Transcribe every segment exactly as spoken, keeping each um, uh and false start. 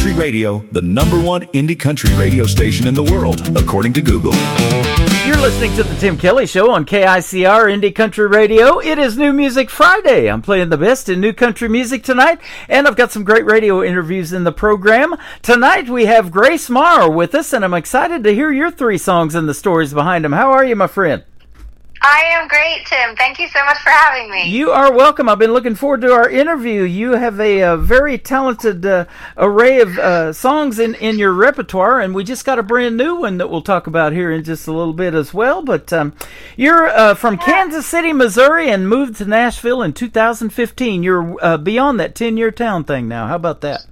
Country Radio, the number one indie country radio station in the world, according to Google. You're listening to the Tim Kelly Show on K I C R Indie Country Radio. It is New Music Friday. I'm playing the best in new country music tonight, and I've got some great radio interviews in the program. Tonight we have Grace Marr with us, and I'm excited to hear your three songs and the stories behind them. How are you, my friend? I am great, Tim. Thank you so much for having me. You are welcome. I've been looking forward to our interview. You have a, a very talented uh, array of uh, songs in, in your repertoire, and we just got a brand new one that we'll talk about here in just a little bit as well. But um, you're uh, from yeah. Kansas City, Missouri, and moved to Nashville in two thousand fifteen. You're uh, beyond that ten-year town thing now. How about that?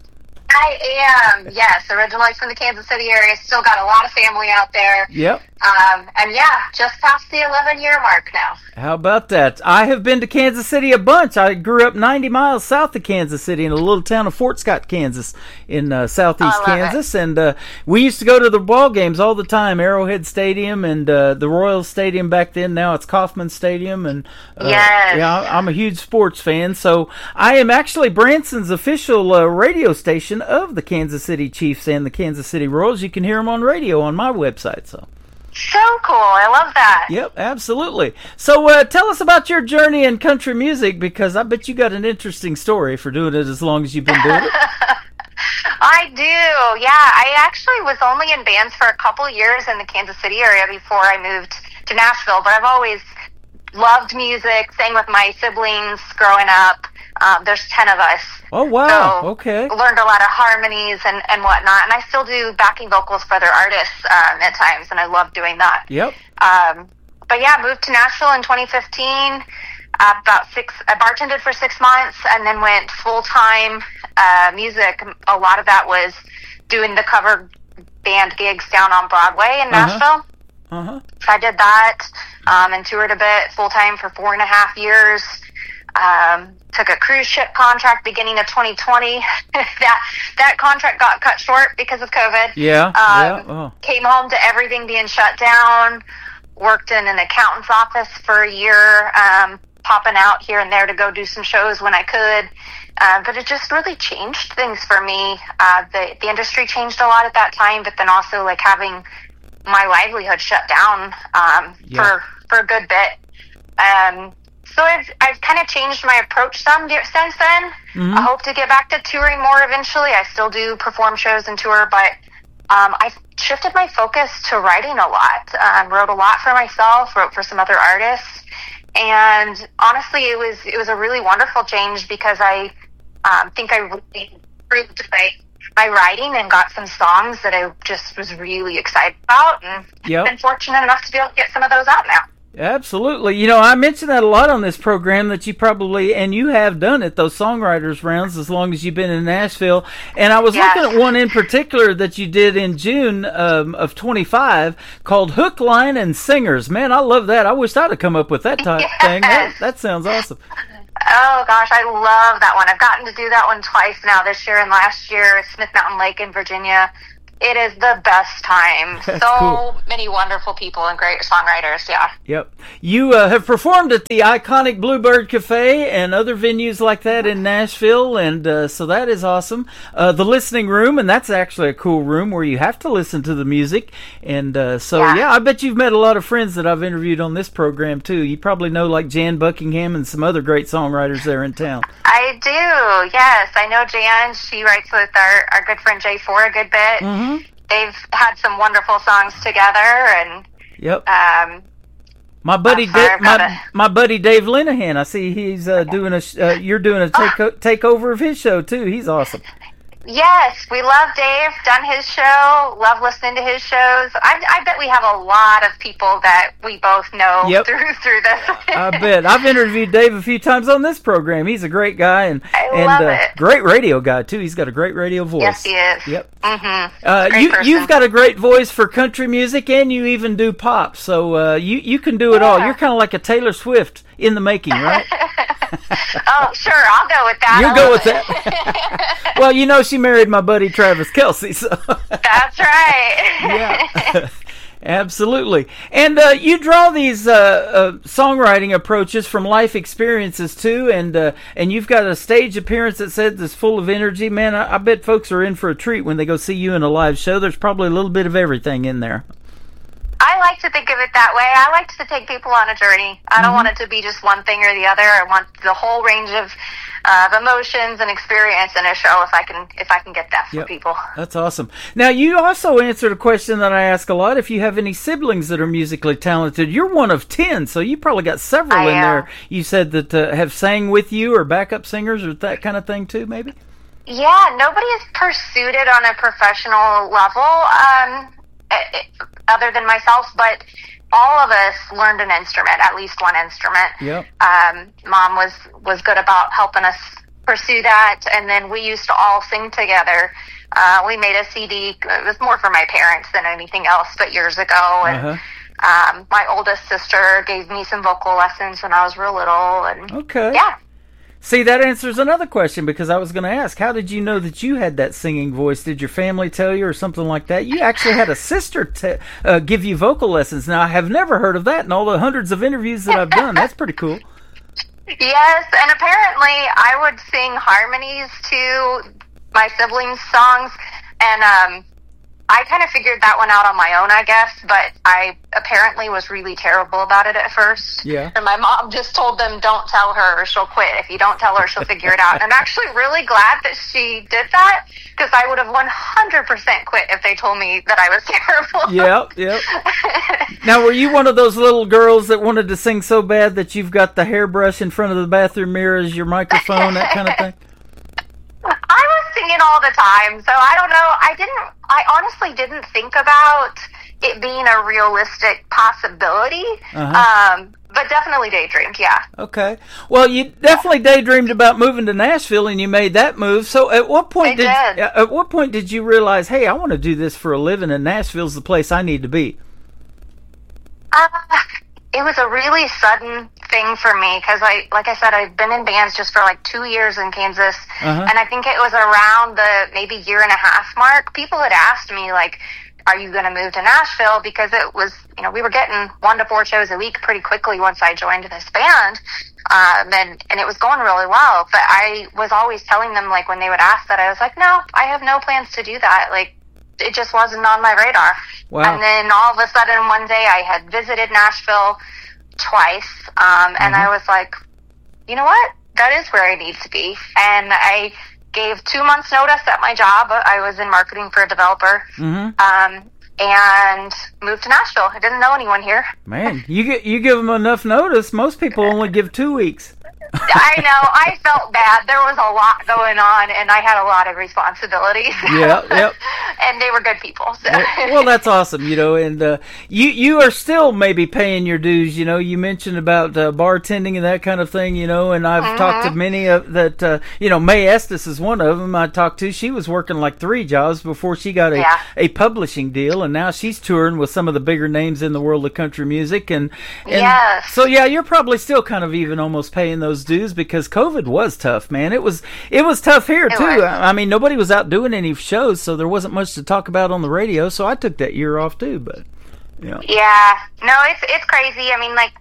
I am, yes. Originally from the Kansas City area. Still got a lot of family out there. Yep. Um, and yeah, just past the eleven-year mark now. How about that? I have been to Kansas City a bunch. I grew up ninety miles south of Kansas City in a little town of Fort Scott, Kansas, in uh, southeast Kansas. It. And uh, we used to go to the ball games all the time, Arrowhead Stadium and uh, the Royals Stadium back then. Now it's Kauffman Stadium. And uh, yes. Yeah, I'm a huge sports fan. So I am actually Branson's official uh, radio station of the Kansas City Chiefs and the Kansas City Royals. You can hear them on radio on my website. So. So cool. I love that. Yep, absolutely. So uh, tell us about your journey in country music, because I bet you got an interesting story for doing it as long as you've been doing it. I do, yeah. I actually was only in bands for a couple years in the Kansas City area before I moved to Nashville, but I've always loved music, sang with my siblings growing up. Um, there's ten of us. Oh, wow. So okay. Learned a lot of harmonies and, and whatnot. And I still do backing vocals for other artists um, at times, and I love doing that. Yep. Um, but yeah, moved to Nashville in twenty fifteen. Uh, about six, I bartended for six months and then went full-time uh, music. A lot of that was doing the cover band gigs down on Broadway in Nashville. Uh-huh. Uh-huh. So I did that um, and toured a bit full-time for four and a half years. Um, took a cruise ship contract beginning of twenty twenty. that that contract got cut short because of COVID. Yeah. Um, yeah. Oh. Came home to everything being shut down. Worked in an accountant's office for a year, um, popping out here and there to go do some shows when I could. Uh, but it just really changed things for me. Uh, the the industry changed a lot at that time, but then also like having my livelihood shut down um, yeah. for for a good bit. Um, So I've I've kind of changed my approach some since then. Mm-hmm. I hope to get back to touring more eventually. I still do perform shows and tour, but um, I've shifted my focus to writing a lot. Um, wrote a lot for myself, wrote for some other artists, and honestly, it was it was a really wonderful change because I um, think I really improved my my writing and got some songs that I just was really excited about, and yep. been fortunate enough to be able to get some of those out now. Absolutely. You know, I mentioned that a lot on this program, that you probably, and you have done it, those songwriters rounds, as long as you've been in Nashville. And I was yes. looking at one in particular that you did in June um, of twenty-five called Hook, Line, and Singers. Man, I love that. I wish I'd have come up with that type yes. thing. That, that sounds awesome. Oh, gosh, I love that one. I've gotten to do that one twice now, this year and last year at Smith Mountain Lake in Virginia. It is the best time. That's so cool. many wonderful people and great songwriters, yeah. Yep. You uh, have performed at the iconic Bluebird Cafe and other venues like that in Nashville, and uh, so that is awesome. Uh, the Listening Room, and that's actually a cool room where you have to listen to the music. And uh, so, yeah. yeah, I bet you've met a lot of friends that I've interviewed on this program, too. You probably know, like, Jan Buckingham and some other great songwriters there in town. I do, yes. I know Jan. She writes with our, our good friend Jay Four a good bit. Mm-hmm. They've had some wonderful songs together, and yep. Um, my buddy, uh, da- my a... my buddy Dave Linehan. I see he's uh, doing a. Sh- uh, you're doing a take o- takeover of his show too. He's awesome. Yes, we love Dave, done his show, love listening to his shows. I, I bet we have a lot of people that we both know yep. through through this. I bet. I've interviewed Dave a few times on this program. He's a great guy and, I and love uh, it. great radio guy, too. He's got a great radio voice. Yes, he is. Yep. Mm-hmm. Uh, great you, person. you've got a great voice for country music, and you even do pop, so uh, you, you can do it yeah. all. You're kind of like a Taylor Swift in the making, right? Oh, sure, I'll go with that. You'll go with that. Well, you know, she married my buddy Travis Kelce, so. That's right. Yeah. Absolutely. And uh, you draw these uh, uh, songwriting approaches from life experiences too, and uh, and you've got a stage appearance that said that's full of energy. Man, I, I bet folks are in for a treat when they go see you in a live show. There's probably a little bit of everything in there. I like to think of it that way. I like to take people on a journey. I don't mm-hmm. want it to be just one thing or the other. I want the whole range of uh, emotions and experience in a show if I can if I can get that for yep. people. That's awesome. Now, you also answered a question that I ask a lot. If you have any siblings that are musically talented, you're one of ten, so you probably got several I in am. there. You said that uh, have sang with you or backup singers or that kind of thing too, maybe? Yeah, nobody has pursued it on a professional level. Um, it, other than myself, but all of us learned an instrument, at least one instrument. Yep. Um, Mom was, was good about helping us pursue that, and then we used to all sing together. Uh, we made a C D. It was more for my parents than anything else, but years ago. And uh-huh. um, my oldest sister gave me some vocal lessons when I was real little. And okay. Yeah. See, that answers another question, because I was going to ask, how did you know that you had that singing voice? Did your family tell you or something like that? You actually had a sister t- uh, give you vocal lessons. Now, I have never heard of that in all the hundreds of interviews that I've done. That's pretty cool. Yes, and apparently I would sing harmonies to my siblings' songs, and um, I kind of figured that one out on my own, I guess, but I apparently was really terrible about it at first. Yeah. And my mom just told them, don't tell her or she'll quit. If you don't tell her, she'll figure it out. And I'm actually really glad that she did that, because I would have one hundred percent quit if they told me that I was terrible. Yep, yep. Now, were you one of those little girls that wanted to sing so bad that you've got the hairbrush in front of the bathroom mirror as your microphone, that kind of thing? I was singing all the time, so I don't know. I didn't, I honestly didn't think about it being a realistic possibility, uh-huh. um, but definitely daydreamed, yeah. Okay. Well, you definitely daydreamed about moving to Nashville, and you made that move. So at what point did, did. at what point did you realize, hey, I want to do this for a living, and Nashville's the place I need to be? Uh, it was a really sudden thing for me, because I, like I said, I've been in bands just for like two years in Kansas, uh-huh. and I think it was around the maybe year and a half mark. People had asked me, like, are you going to move to Nashville? Because it was, you know, we were getting one to four shows a week pretty quickly once I joined this band, um, and, and it was going really well. But I was always telling them, like, when they would ask that, I was like, no, I have no plans to do that. Like, it just wasn't on my radar. Wow. And then all of a sudden one day I had visited Nashville twice, um, and mm-hmm. I was like, you know what? That is where I need to be. And I gave two months notice at my job. I was in marketing for a developer, mm-hmm. um, and moved to Nashville. I didn't know anyone here. Man, you get you give them enough notice. Most people only give two weeks. I know. I felt bad. There was a lot going on, and I had a lot of responsibilities. Yeah, yep. And they were good people. So. Well, that's awesome, you know. And uh, you you are still maybe paying your dues. You know, you mentioned about uh, bartending and that kind of thing. You know, and I've mm-hmm. talked to many of that. Uh, you know, Mae Estes is one of them. I talked to. She was working like three jobs before she got a yeah. a publishing deal, and now she's touring with some of the bigger names in the world of country music. And, and yes. so yeah, you're probably still kind of even almost paying those dues, because COVID was tough, man. It was it was tough here it too. Was. I mean, nobody was out doing any shows, so there wasn't much to talk about on the radio. So I took that year off too. But yeah, yeah, no, it's it's crazy. I mean, like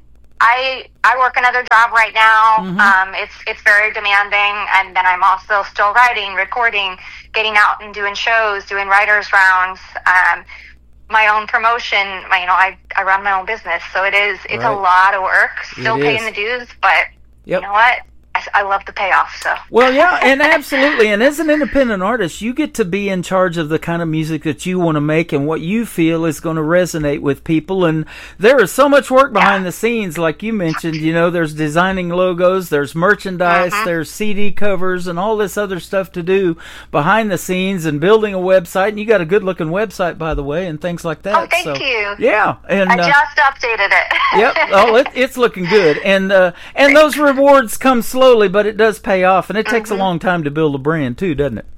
I I work another job right now. Mm-hmm. Um, it's it's very demanding, and then I'm also still writing, recording, getting out and doing shows, doing writers rounds. Um, my own promotion, my, you know, I, I run my own business, so it is, it's right. a lot of work, still it paying is. the dues, but yep. you know what? I, I love the payoff, so. Well, yeah, and absolutely, and as an independent artist, you get to be in charge of the kind of music that you want to make and what you feel is going to resonate with people, and there is so much work behind yeah. the scenes, like you mentioned. You know, there's designing logos, there's merchandise, uh-huh. there's C D covers, and all this other stuff to do behind the scenes, and building a website, and you got a good-looking website, by the way, and things like that. Oh, thank so, you. Yeah. And, I uh, just updated it. Yep. Oh, it, it's looking good, and uh, and those rewards come slowly, but it does pay off, and it takes mm-hmm. a long time to build a brand too, doesn't it?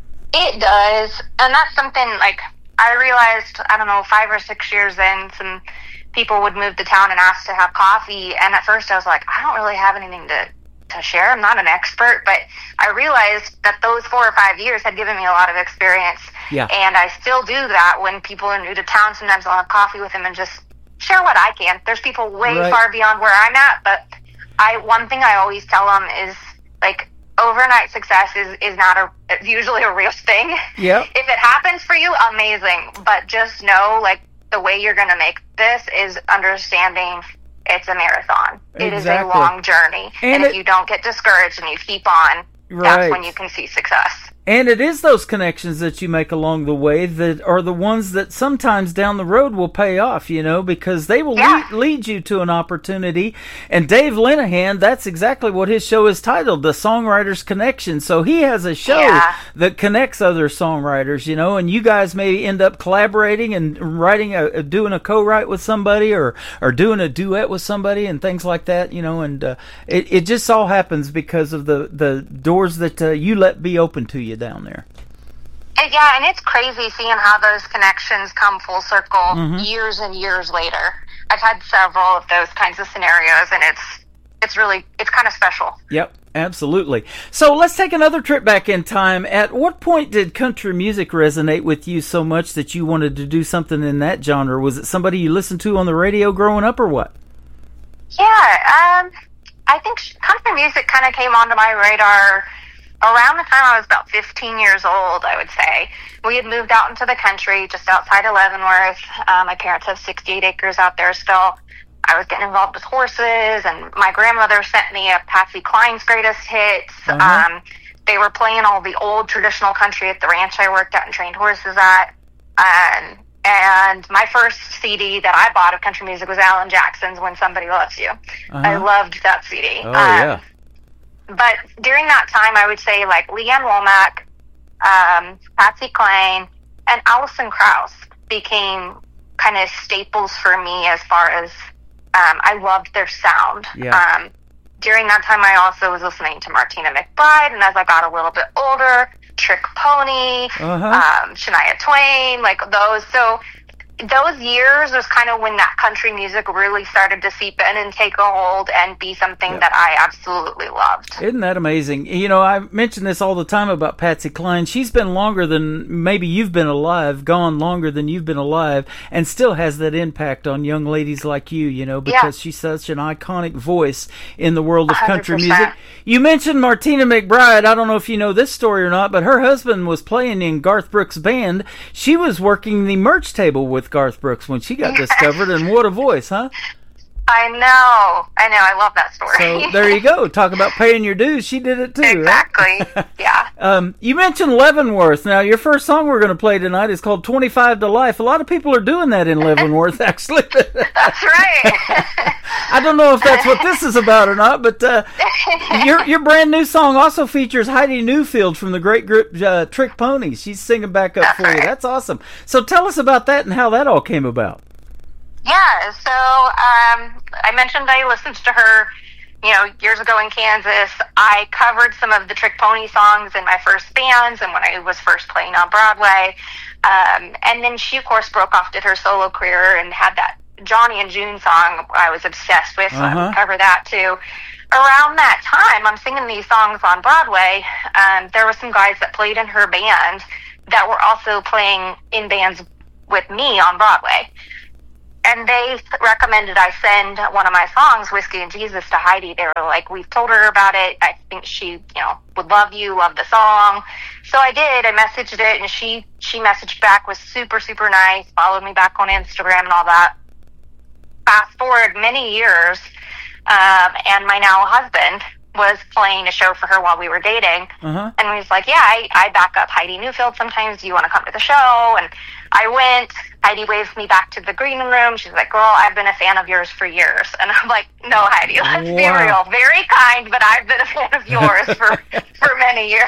It does, and that's something, like, I realized, I don't know, five or six years in, some people would move to town and ask to have coffee, and at first I was like, I don't really have anything to to share. I'm not an expert, but I realized that those four or five years had given me a lot of experience. Yeah. And I still do that when people are new to town. Sometimes I'll have coffee with them and just share what I can. There's people way Right. far beyond where I'm at, but I one thing I always tell them is, like, overnight success is, is not a usually a real thing. Yep. If it happens for you, amazing. But just know, like, the way you're going to make this is understanding it's a marathon. It is a Exactly. long journey. And And, if it- you don't get discouraged and you keep on, Right. that's when you can see success. And it is those connections that you make along the way that are the ones that sometimes down the road will pay off, you know, because they will Yeah. lead, lead you to an opportunity. And Dave Linehan, that's exactly what his show is titled, The Songwriters Connection. So he has a show Yeah. that connects other songwriters, you know, and you guys may end up collaborating and writing a, doing a co-write with somebody or, or doing a duet with somebody and things like that, you know, and uh, it, it just all happens because of the, the doors that uh, you let be open to you down there. And yeah, and it's crazy seeing how those connections come full circle Mm-hmm. years and years later. I've had several of those kinds of scenarios, and it's it's really, it's kind of special. Yep, absolutely. So let's take another trip back in time. At what point did country music resonate with you so much that you wanted to do something in that genre? Was it somebody you listened to on the radio growing up or what? Yeah, um, I think sh- country music kind of came onto my radar around the time I was about fifteen years old, I would say. We had moved out into the country just outside of Leavenworth. Uh, my parents have sixty-eight acres out there still. I was getting involved with horses, and my grandmother sent me a Patsy Cline's greatest hits. Uh-huh. Um, they were playing all the old traditional country at the ranch I worked at and trained horses at. Um, and my first C D that I bought of country music was Alan Jackson's When Somebody Loves You. Uh-huh. I loved that C D. Oh, Um, yeah. But during that time, I would say, like, Leanne Womack, um, Patsy Cline, and Alison Krauss became kind of staples for me as far as um, I loved their sound. Yeah. Um, during that time, I also was listening to Martina McBride, and as I got a little bit older, Trick Pony, Uh-huh. um, Shania Twain, like those. So those years was kind of when that country music really started to seep in and take a hold and be something Yeah. that I absolutely loved. Isn't that amazing? You know, I mention this all the time about Patsy Cline. She's been longer than maybe you've been alive, gone longer than you've been alive, and still has that impact on young ladies like you, you know, because Yeah. she's such an iconic voice in the world of country one hundred percent. music. You mentioned Martina McBride. I don't know if you know this story or not, but her husband was playing in Garth Brooks' band. She was working the merch table with Garth Brooks when she got discovered, and what a voice, huh? I know. I know. I love that story. So there you go. Talk about paying your dues. She did it too, right? Exactly. Yeah. Um, you mentioned Leavenworth. Now, your first song we're going to play tonight is called twenty-five to Life. A lot of people are doing that in Leavenworth, actually. That's right. I don't know if that's what this is about or not, but uh, your your brand new song also features Heidi Newfield from the great group uh, Trick Pony. She's singing back up That's for you. right. That's awesome. So tell us about that and how that all came about. Yeah, so um, I mentioned I listened to her, you know, years ago in Kansas. I covered some of the Trick Pony songs in my first bands and when I was first playing on Broadway. Um, and then she, of course, broke off, did her solo career, and had that Johnny and June song I was obsessed with, so I Uh-huh. would cover that too. Around that time, I'm singing these songs on Broadway. Um, there were some guys that played in her band that were also playing in bands with me on Broadway. And they recommended I send one of my songs, Whiskey and Jesus, to Heidi. They were like, we've told her about it. I think she, you know, would love you, love the song. So I did. I messaged it, and she, she messaged back, was super, super nice, followed me back on Instagram and all that. Fast forward many years, um, and my now husband was playing a show for her while we were dating. Uh-huh. And he was like, yeah, I, I back up Heidi Newfield sometimes. Do you want to come to the show? And I went. Heidi waves me back to the green room. She's like, girl, I've been a fan of yours for years. And I'm like, no, Heidi, let's be Wow. real. Very kind, but I've been a fan of yours for, for many years.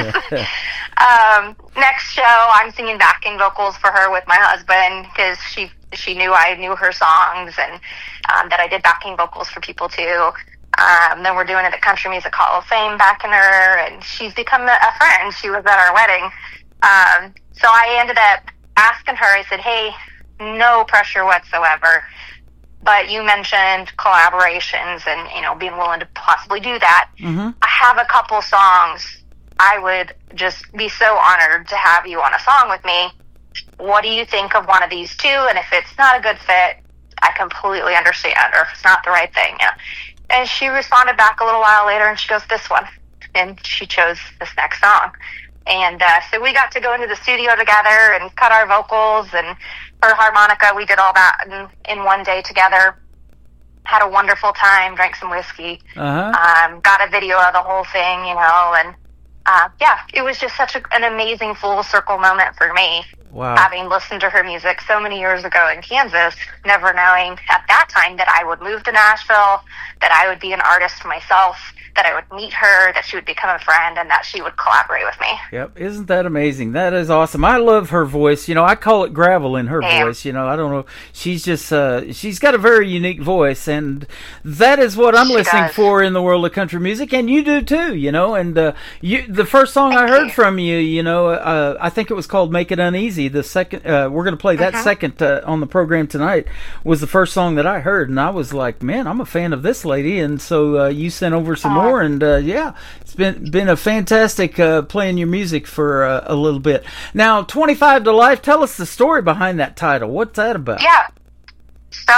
um, next show, I'm singing backing vocals for her with my husband because she, she knew I knew her songs and um, that I did backing vocals for people too. Um, then we're doing it at Country Music Hall of Fame backing her, and she's become a, a friend. She was at our wedding. Um, so I ended up asking her, I said, hey, no pressure whatsoever. but you mentioned collaborations and, you know, being willing to possibly do that. Mm-hmm. I have a couple songs. I would just be so honored to have you on a song with me. What do you think of one of these two? And if it's not a good fit, I completely understand, or if it's not the right thing. Yeah. And she responded back a little while later, and she goes, this one. And she chose this next song. And uh, so we got to go into the studio together and cut our vocals and her harmonica. We did all that in, in one day together. Had a wonderful time, drank some whiskey, Uh-huh. um, got a video of the whole thing, you know, and uh, yeah, it was just such a, an amazing full circle moment for me. Wow. Having listened to her music so many years ago in Kansas, never knowing at that time that I would move to Nashville, that I would be an artist myself, that I would meet her, that she would become a friend, and that she would collaborate with me. Yep, isn't that amazing? That is awesome. I love her voice. You know, I call it gravel in her Damn. voice. You know, I don't know. She's just, uh, she's got a very unique voice, and that is what I'm She listening does. for in the world of country music, and you do too. You know, and uh, you, the first song Thank I heard you. from you, you know, uh, I think it was called "Make It Uneasy." The second, uh, we're going to play that Mhm. second uh, on the program tonight, was the first song that I heard, and I was like, man, I'm a fan of this lady, and so uh, you sent over some Aw. more, and uh, yeah. It's been been a fantastic uh, playing your music for uh, a little bit. Now, twenty-five to Life, tell us the story behind that title. What's that about? Yeah. So,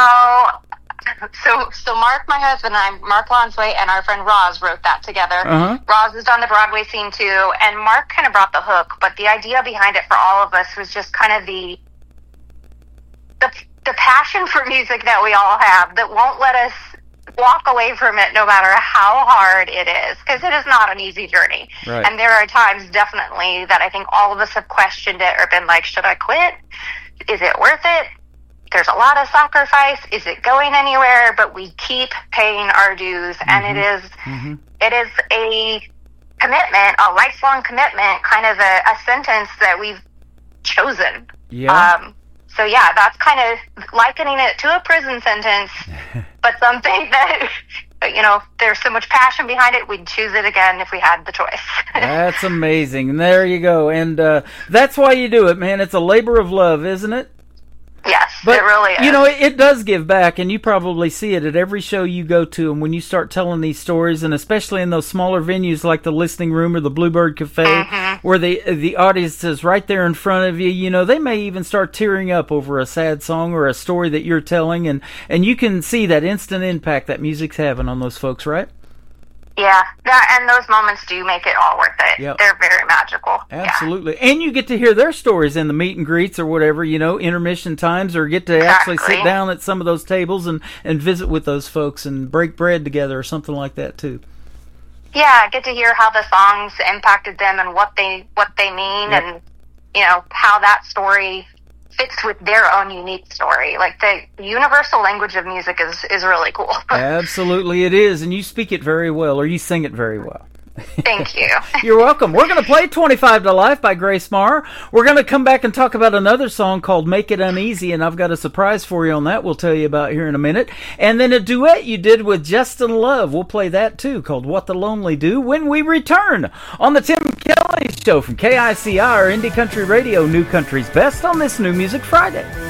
so, so Mark, my husband, and I, Mark Lonsway, and our friend Roz wrote that together. Uh-huh. Roz has done the Broadway scene too, and Mark kind of brought the hook, but the idea behind it for all of us was just kind of the, the, the passion for music that we all have that won't let us walk away from it no matter how hard it is, because it is not an easy journey. Right. And there are times definitely that I think all of us have questioned it or been like, should I quit? Is it worth it? There's a lot of sacrifice. Is it going anywhere? But we keep paying our dues, and Mm-hmm. it is Mm-hmm. it is a commitment, a lifelong commitment, kind of a, a sentence that we've chosen. Yeah. Um, so yeah, that's kind of likening it to a prison sentence, but something that, you know, there's so much passion behind it, we'd choose it again if we had the choice. That's amazing. And there you go. And uh, that's why you do it, man. It's a labor of love, isn't it? Yes, But, it really is. you know, it, it does give back, and you probably see it at every show you go to. And when you start telling these stories, and especially in those smaller venues like the Listening Room or the Bluebird Cafe, Mhm. where the the audience is right there in front of you, you know, they may even start tearing up over a sad song or a story that you're telling, and, and you can see that instant impact that music's having on those folks, right? Yeah, that, and those moments do make it all worth it. Yep. They're very magical. Yeah. Absolutely. And you get to hear their stories in the meet and greets or whatever, you know, intermission times, or get to actually Exactly. sit down at some of those tables and, and visit with those folks and break bread together or something like that too. Yeah, get to hear how the songs impacted them and what they what they mean, Yep. and you know how that story fits with their own unique story. Like the universal language of music is is really cool. Absolutely it is, and you speak it very well, or you sing it very well. Thank you. You're welcome. We're going to play twenty-five to Life by Grace Marr. We're going to come back and talk about another song called Make It Uneasy, and I've got a surprise for you on that we'll tell you about here in a minute. And then a duet you did with Justin Love. We'll play that too, called What the Lonely Do, when we return on the Tim Kelly Show from K I C R, Indie Country Radio, New Country's Best, on this New Music Friday.